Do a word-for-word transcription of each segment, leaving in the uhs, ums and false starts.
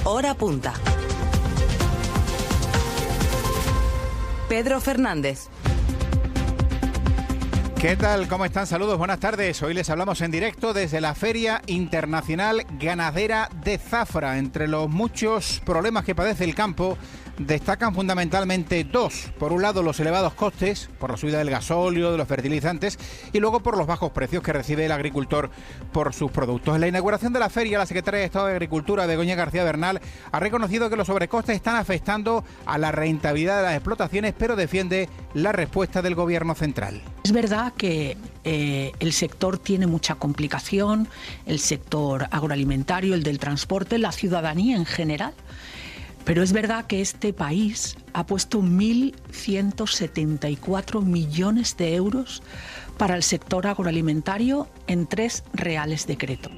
Hora punta. Pedro Fernández. ¿Qué tal? ¿Cómo están? Saludos, buenas tardes. Hoy les hablamos en directo desde la Feria Internacional Ganadera de Zafra. Entre los muchos problemas que padece el campo, destacan fundamentalmente dos. Por un lado, los elevados costes, por la subida del gasóleo, de los fertilizantes, y luego por los bajos precios que recibe el agricultor por sus productos. En la inauguración de la feria, la secretaria de Estado de Agricultura, Begoña García Bernal, ha reconocido que los sobrecostes están afectando a la rentabilidad de las explotaciones, pero defiende la respuesta del Gobierno central. Es verdad que eh, el sector tiene mucha complicación, el sector agroalimentario, el del transporte, la ciudadanía en general. Pero es verdad que este país ha puesto mil ciento setenta y cuatro millones de euros para el sector agroalimentario en tres reales decreto.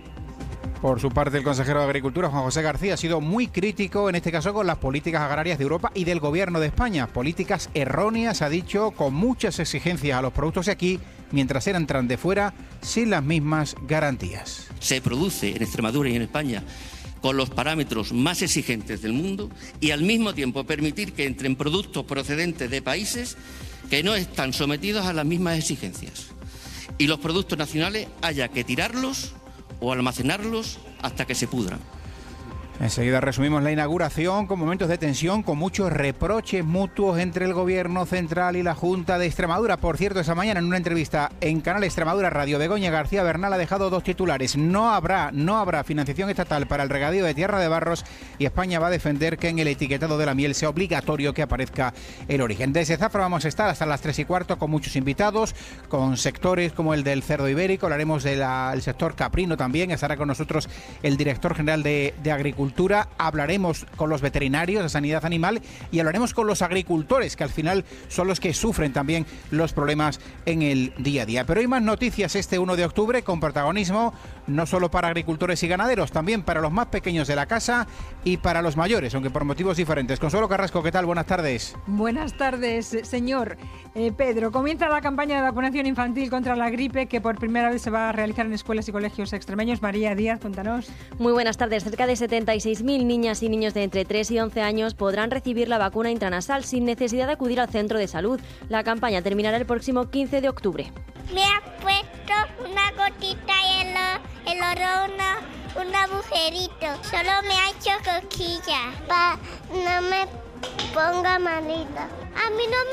Por su parte, el consejero de Agricultura, Juan José García, ha sido muy crítico, en este caso, con las políticas agrarias de Europa y del Gobierno de España. Políticas erróneas, ha dicho, con muchas exigencias a los productos de aquí, mientras entran de fuera sin las mismas garantías. Se produce en Extremadura y en España con los parámetros más exigentes del mundo y al mismo tiempo permitir que entren productos procedentes de países que no están sometidos a las mismas exigencias. Y los productos nacionales haya que tirarlos o almacenarlos hasta que se pudran. Enseguida resumimos la inauguración con momentos de tensión, con muchos reproches mutuos entre el Gobierno central y la Junta de Extremadura. Por cierto, esa mañana en una entrevista en Canal Extremadura Radio, Begoña García Bernal ha dejado dos titulares. No habrá, no habrá financiación estatal para el regadío de Tierra de Barros, y España va a defender que en el etiquetado de la miel sea obligatorio que aparezca el origen. Desde Zafra vamos a estar hasta las tres y cuarto con muchos invitados, con sectores como el del cerdo ibérico. Hablaremos del sector caprino también. Estará con nosotros el director general de, de Agricultura. Hablaremos con los veterinarios de sanidad animal y hablaremos con los agricultores, que al final son los que sufren también los problemas en el día a día. Pero hay más noticias este uno de octubre, con protagonismo no solo para agricultores y ganaderos, también para los más pequeños de la casa y para los mayores, aunque por motivos diferentes. Consuelo Carrasco, ¿qué tal? Buenas tardes. Buenas tardes, señor eh, Pedro. Comienza la campaña de vacunación infantil contra la gripe, que por primera vez se va a realizar en escuelas y colegios extremeños. María Díaz, cuéntanos. Muy buenas tardes. Cerca de setenta y seis mil niñas y niños de entre tres y once años podrán recibir la vacuna intranasal sin necesidad de acudir al centro de salud. La campaña terminará el próximo quince de octubre. Me ha puesto una gotita y el, el oro una, un agujerito. Solo me ha hecho cosquillas. Pa, no me ponga malita. A mí no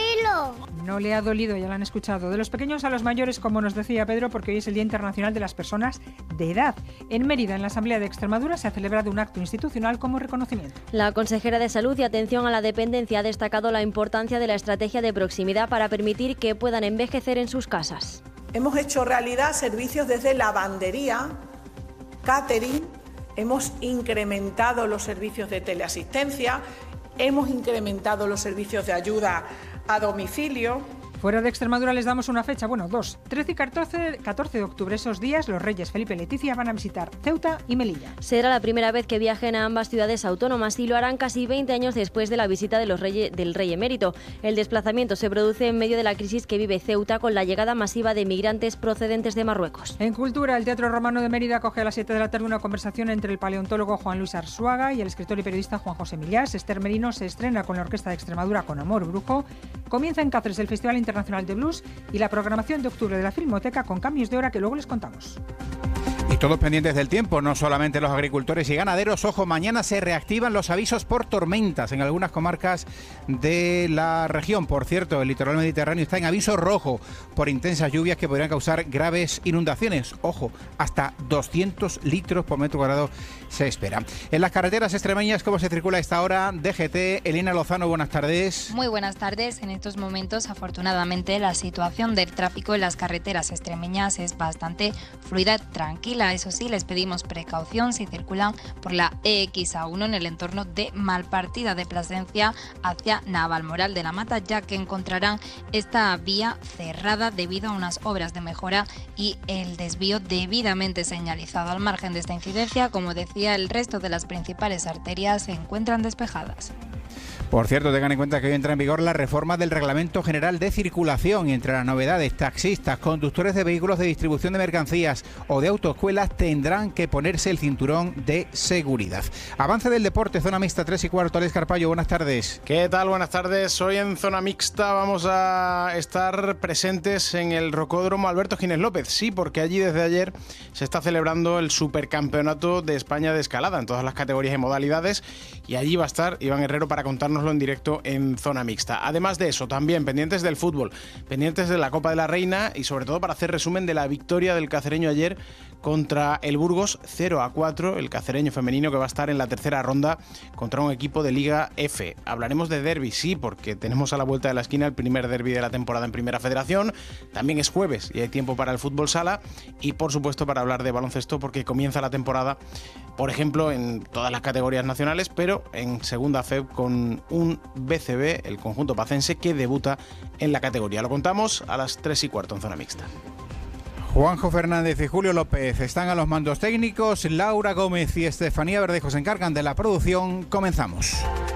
me voy. No le ha dolido, ya lo han escuchado. De los pequeños a los mayores, como nos decía Pedro, porque hoy es el Día Internacional de las Personas de Edad. En Mérida, en la Asamblea de Extremadura, se ha celebrado un acto institucional como reconocimiento. La consejera de Salud y Atención a la Dependencia ha destacado la importancia de la estrategia de proximidad para permitir que puedan envejecer en sus casas. Hemos hecho realidad servicios desde lavandería, catering, hemos incrementado los servicios de teleasistencia, hemos incrementado los servicios de ayuda a domicilio. Fuera de Extremadura les damos una fecha, bueno, dos, trece y catorce de octubre. Esos días los reyes Felipe y Leticia van a visitar Ceuta y Melilla. Será la primera vez que viajen a ambas ciudades autónomas y lo harán casi veinte años después de la visita de los reyes, del rey emérito. El desplazamiento se produce en medio de la crisis que vive Ceuta con la llegada masiva de migrantes procedentes de Marruecos. En cultura, el Teatro Romano de Mérida acoge a las siete de la tarde una conversación entre el paleontólogo Juan Luis Arzuaga y el escritor y periodista Juan José Millás. Esther Merino se estrena con la Orquesta de Extremadura con Amor Brujo. Comienza en Cáceres el Festival Internacional de Blues y la programación de octubre de la Filmoteca, con cambios de hora que luego les contamos. Y todos pendientes del tiempo, no solamente los agricultores y ganaderos. Ojo, mañana se reactivan los avisos por tormentas en algunas comarcas de la región. Por cierto, el litoral mediterráneo está en aviso rojo por intensas lluvias que podrían causar graves inundaciones. Ojo, hasta doscientos litros por metro cuadrado se espera. En las carreteras extremeñas, ¿cómo se circula a esta hora? D G T, Elena Lozano, buenas tardes. Muy buenas tardes. En estos momentos, afortunadamente, la situación del tráfico en las carreteras extremeñas es bastante fluida, tranquila. Eso sí, les pedimos precaución si circulan por la E X A uno en el entorno de Malpartida de Plasencia hacia Navalmoral de la Mata, ya que encontrarán esta vía cerrada debido a unas obras de mejora y el desvío debidamente señalizado. Al margen de esta incidencia, como decía, el resto de las principales arterias se encuentran despejadas. Por cierto, tengan en cuenta que hoy entra en vigor la reforma del Reglamento General de Circulación y entre las novedades, taxistas, conductores de vehículos de distribución de mercancías o de autoescuelas tendrán que ponerse el cinturón de seguridad. Avance del deporte, zona mixta, tres y cuarto. Alex Carpallo, buenas tardes. ¿Qué tal? Buenas tardes. Hoy en zona mixta vamos a estar presentes en el Rocódromo Alberto Ginés López. Sí, porque allí desde ayer se está celebrando el Supercampeonato de España de escalada en todas las categorías y modalidades y allí va a estar Iván Herrero para contarnos en directo en zona mixta. Además de eso, también pendientes del fútbol, pendientes de la Copa de la Reina y sobre todo para hacer resumen de la victoria del cacereño ayer contra el Burgos cero a cuatro, el cacereño femenino que va a estar en la tercera ronda contra un equipo de Liga F. Hablaremos de derbi, sí, porque tenemos a la vuelta de la esquina el primer derbi de la temporada en Primera Federación. También es jueves y hay tiempo para el fútbol sala y por supuesto para hablar de baloncesto porque comienza la temporada, por ejemplo, en todas las categorías nacionales, pero en segunda F E B con un B C B, el conjunto pacense, que debuta en la categoría. Lo contamos a las tres y cuarto en zona mixta. Juanjo Fernández y Julio López están a los mandos técnicos, Laura Gómez y Estefanía Verdejo se encargan de la producción. Comenzamos.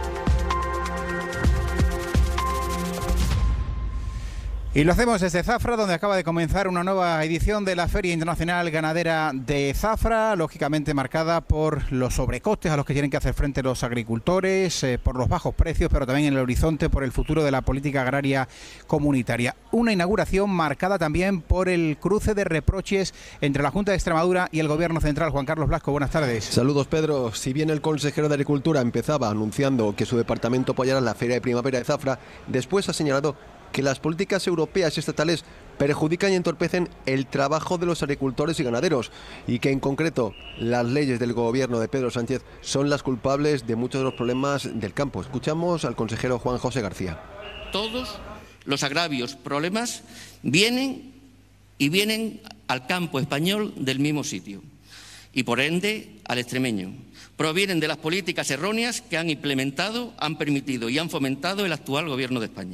Y lo hacemos desde Zafra, donde acaba de comenzar una nueva edición de la Feria Internacional Ganadera de Zafra, lógicamente marcada por los sobrecostes a los que tienen que hacer frente los agricultores, eh, por los bajos precios, pero también en el horizonte por el futuro de la política agraria comunitaria. Una inauguración marcada también por el cruce de reproches entre la Junta de Extremadura y el Gobierno Central. Juan Carlos Blasco, buenas tardes. Saludos, Pedro. Si bien el consejero de Agricultura empezaba anunciando que su departamento apoyará la Feria de Primavera de Zafra, después ha señalado que las políticas europeas y estatales perjudican y entorpecen el trabajo de los agricultores y ganaderos y que en concreto las leyes del gobierno de Pedro Sánchez son las culpables de muchos de los problemas del campo. Escuchamos al consejero Juan José García. Todos los agravios, problemas, vienen y vienen al campo español del mismo sitio y por ende al extremeño. Provienen de las políticas erróneas que han implementado, han permitido y han fomentado el actual gobierno de España.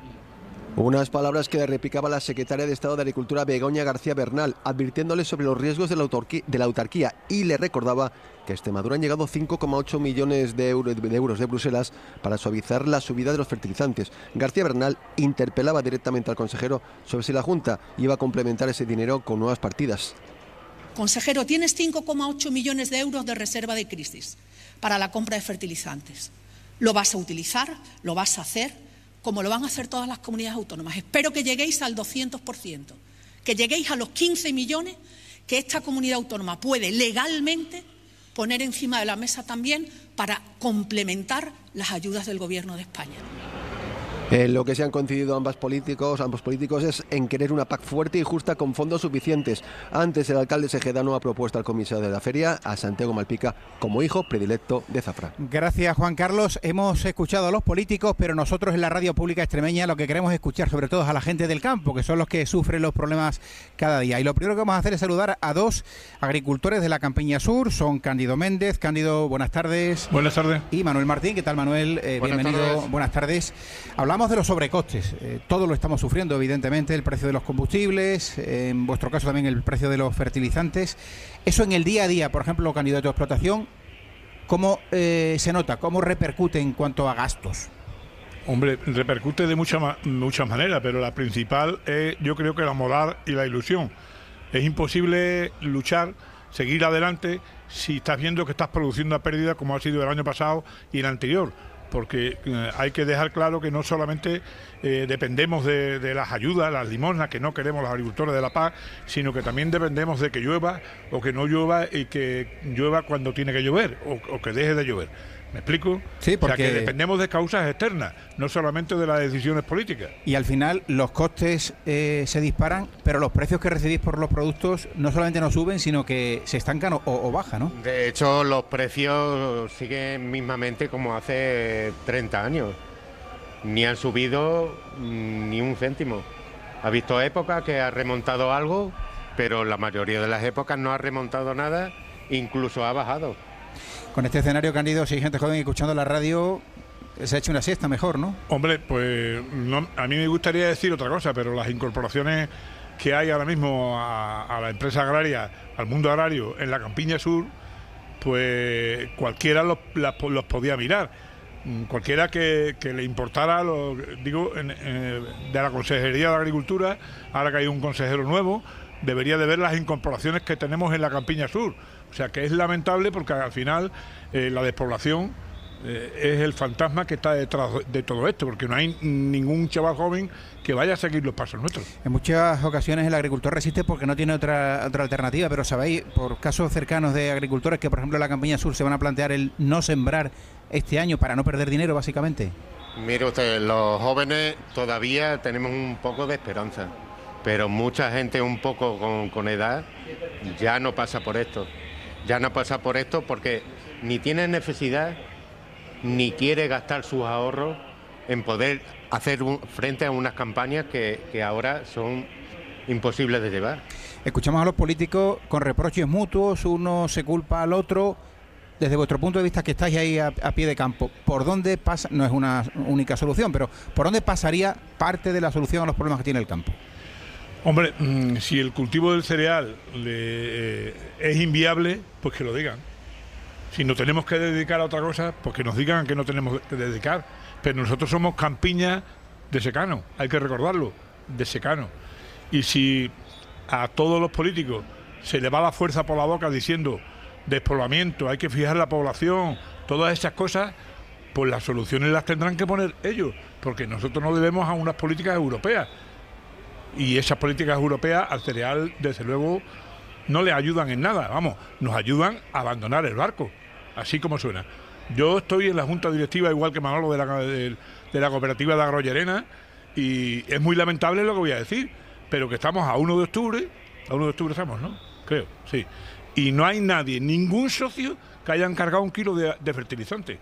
Unas palabras que le replicaba la secretaria de Estado de Agricultura Begoña García Bernal, advirtiéndole sobre los riesgos de la, de la autarquía y le recordaba que a Extremadura han llegado cinco coma ocho millones de, euro, de euros de Bruselas para suavizar la subida de los fertilizantes. García Bernal interpelaba directamente al consejero sobre si la Junta iba a complementar ese dinero con nuevas partidas. Consejero, tienes cinco coma ocho millones de euros de reserva de crisis para la compra de fertilizantes. ¿Lo vas a utilizar? ¿Lo vas a hacer? Como lo van a hacer todas las comunidades autónomas. Espero que lleguéis al doscientos por ciento, que lleguéis a los quince millones que esta comunidad autónoma puede legalmente poner encima de la mesa también para complementar las ayudas del Gobierno de España. En lo que se han coincidido ambos políticos, ambos políticos es en querer una P A C fuerte y justa con fondos suficientes. Antes el alcalde Segedano ha propuesto al comisario de la feria, a Santiago Malpica, como hijo predilecto de Zafra. Gracias, Juan Carlos. Hemos escuchado a los políticos, pero nosotros en la radio pública extremeña lo que queremos escuchar sobre todo es a la gente del campo, que son los que sufren los problemas cada día. Y lo primero que vamos a hacer es saludar a dos agricultores de la Campiña Sur, son Cándido Méndez. Cándido, buenas tardes. Buenas tardes. Y Manuel Martín. ¿Qué tal, Manuel? Eh, buenas bienvenido. Tardes. Buenas tardes. Hablamos de los sobrecostes. Eh, todo lo estamos sufriendo, evidentemente, el precio de los combustibles, eh, en vuestro caso también el precio de los fertilizantes. Eso en el día a día, por ejemplo, candidato de explotación, ¿cómo eh, se nota? ¿Cómo repercute en cuanto a gastos? Hombre, repercute de muchas muchas maneras, pero la principal es, yo creo que la moral y la ilusión. Es imposible luchar, seguir adelante, si estás viendo que estás produciendo una pérdida como ha sido el año pasado y el anterior. Porque eh, hay que dejar claro que no solamente eh, dependemos de, de las ayudas, las limosnas que no queremos los agricultores de la P A C, sino que también dependemos de que llueva o que no llueva y que llueva cuando tiene que llover o, o que deje de llover. ¿Me explico? Sí, porque... O sea, que dependemos de causas externas, no solamente de las decisiones políticas. Y al final los costes eh, se disparan, pero los precios que recibís por los productos no solamente no suben, sino que se estancan o, o bajan, ¿no? De hecho, los precios siguen mismamente como hace treinta años. Ni han subido ni un céntimo. Ha visto épocas que ha remontado algo, pero la mayoría de las épocas no ha remontado nada, incluso ha bajado. Con este escenario, Cándido, si hay gente joven escuchando la radio, se ha hecho una siesta mejor, ¿no? Hombre, pues no, a mí me gustaría decir otra cosa, pero las incorporaciones que hay ahora mismo a, a la empresa agraria, al mundo agrario en la Campiña Sur, pues cualquiera los, las, los podía mirar. Cualquiera que, que le importara, lo, digo, en, eh, de la Consejería de Agricultura, ahora que hay un consejero nuevo, debería de ver las incorporaciones que tenemos en la Campiña Sur. O sea, que es lamentable porque al final eh, la despoblación eh, es el fantasma que está detrás de todo esto, porque no hay ningún chaval joven que vaya a seguir los pasos nuestros. En muchas ocasiones el agricultor resiste porque no tiene otra otra alternativa, pero sabéis, por casos cercanos de agricultores que, por ejemplo, en la Campiña Sur se van a plantear el no sembrar este año para no perder dinero, básicamente. Mire usted, los jóvenes todavía tenemos un poco de esperanza, pero mucha gente un poco con, con edad ya no pasa por esto. Ya no pasa por esto porque ni tiene necesidad ni quiere gastar sus ahorros en poder hacer un, frente a unas campañas que, que ahora son imposibles de llevar. Escuchamos a los políticos con reproches mutuos, uno se culpa al otro. Desde vuestro punto de vista, que estáis ahí a, a pie de campo, ¿por dónde pasa? No es una única solución, pero ¿por dónde pasaría parte de la solución a los problemas que tiene el campo? Hombre, mmm, si el cultivo del cereal le, eh, es inviable, pues que lo digan. Si nos tenemos que dedicar a otra cosa, pues que nos digan que no tenemos que dedicar. Pero nosotros somos campiña de secano, hay que recordarlo, de secano. Y si a todos los políticos se le va la fuerza por la boca diciendo despoblamiento, hay que fijar la población, todas esas cosas, pues las soluciones las tendrán que poner ellos, porque nosotros no debemos a unas políticas europeas. Y esas políticas europeas al cereal, desde luego, no le ayudan en nada, vamos, nos ayudan a abandonar el barco, así como suena. Yo estoy en la junta directiva, igual que Manolo, de la, de, de la cooperativa de Agrollerena, y es muy lamentable lo que voy a decir, pero que estamos a uno de octubre, a uno de octubre estamos, ¿no? Creo, sí. Y no hay nadie, ningún socio que haya encargado un kilo de, de fertilizante.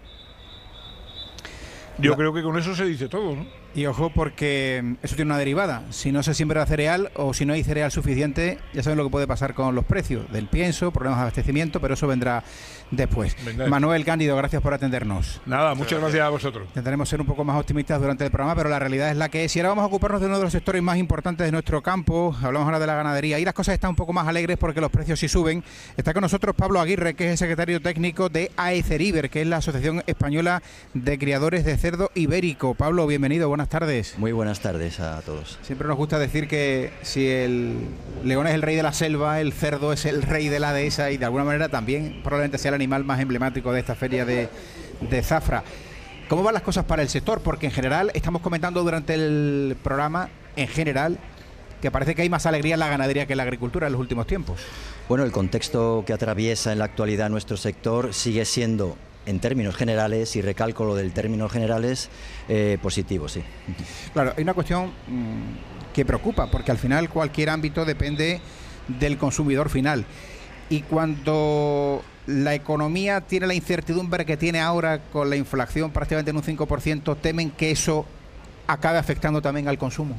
Yo la... creo que con eso se dice todo, ¿no? Y ojo, porque eso tiene una derivada. Si no se siembra cereal o si no hay cereal suficiente, ya saben lo que puede pasar con los precios del pienso, problemas de abastecimiento, pero eso vendrá después. Vendrá. Manuel Cándido, gracias por atendernos. Nada, muchas gracias a vosotros. Intentaremos ser un poco más optimistas durante el programa, pero la realidad es la que es. Y ahora vamos a ocuparnos de uno de los sectores más importantes de nuestro campo. Hablamos ahora de la ganadería. Y las cosas están un poco más alegres porque los precios sí suben. Está con nosotros Pablo Aguirre, que es el secretario técnico de AECERIBER, que es la Asociación Española de Criadores de Cerdo Ibérico. Pablo, bienvenido, buenas tardes. Muy buenas tardes a todos. Siempre nos gusta decir que si el león es el rey de la selva, el cerdo es el rey de la dehesa y de alguna manera también probablemente sea el animal más emblemático de esta feria de, de Zafra. ¿Cómo van las cosas para el sector? Porque en general, estamos comentando durante el programa, en general, que parece que hay más alegría en la ganadería que en la agricultura en los últimos tiempos. Bueno, el contexto que atraviesa en la actualidad nuestro sector sigue siendo, en términos generales, y recalco lo del términos generales, eh, positivo, sí. Claro, hay una cuestión mmm, que preocupa, porque al final cualquier ámbito depende del consumidor final. Y cuando la economía tiene la incertidumbre que tiene ahora con la inflación prácticamente en un cinco por ciento, ¿temen que eso acabe afectando también al consumo?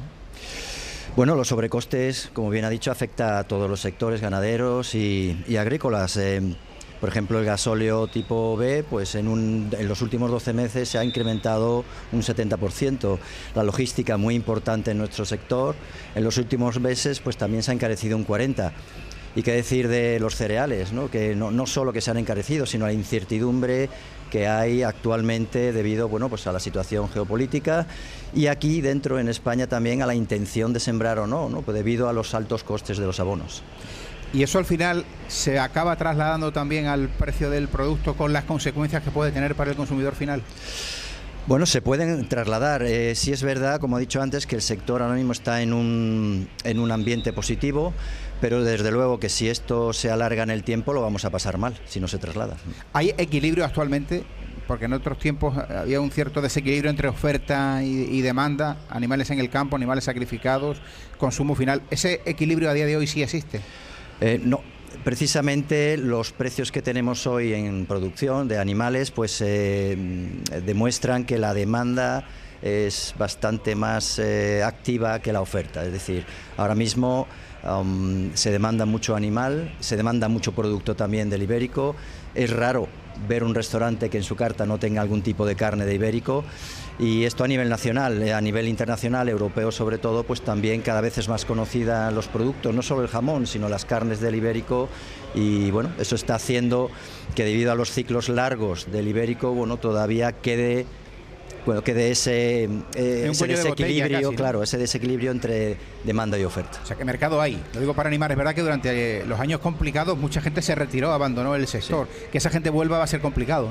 Bueno, los sobrecostes, como bien ha dicho, afecta a todos los sectores ganaderos y, y agrícolas. Eh, Por ejemplo, el gasóleo tipo B, pues en, un, en los últimos doce meses se ha incrementado un setenta por ciento. La logística, muy importante en nuestro sector, en los últimos meses pues también se ha encarecido un cuarenta por ciento. Y qué decir de los cereales, ¿no? Que no, no solo que se han encarecido, sino la incertidumbre que hay actualmente debido, bueno, pues a la situación geopolítica y aquí dentro en España también a la intención de sembrar o no, ¿no? Pues debido a los altos costes de los abonos. Y eso al final se acaba trasladando también al precio del producto con las consecuencias que puede tener para el consumidor final. Bueno, se pueden trasladar. Eh, sí es verdad, como he dicho antes, que el sector ahora mismo está en un, en un ambiente positivo, pero desde luego que si esto se alarga en el tiempo lo vamos a pasar mal, si no se traslada. ¿Hay equilibrio actualmente? Porque en otros tiempos había un cierto desequilibrio entre oferta y, y demanda, animales en el campo, animales sacrificados, consumo final. ¿Ese equilibrio a día de hoy sí existe? Eh, no, precisamente los precios que tenemos hoy en producción de animales pues eh, demuestran que la demanda es bastante más eh, activa que la oferta. Es decir, ahora mismo um, se demanda mucho animal, se demanda mucho producto también del ibérico. Es raro ver un restaurante que en su carta no tenga algún tipo de carne de ibérico. Y esto a nivel nacional, a nivel internacional, europeo sobre todo, pues también cada vez es más conocida los productos, no solo el jamón, sino las carnes del ibérico. Y bueno, eso está haciendo que debido a los ciclos largos del ibérico, bueno, todavía quede... Bueno, que de ese, eh, ese desequilibrio, de casi, ¿no? Claro, ese desequilibrio entre demanda y oferta. O sea, que mercado hay. Lo digo para animar, es verdad que durante los años complicados mucha gente se retiró, abandonó el sector. Sí. Que esa gente vuelva va a ser complicado.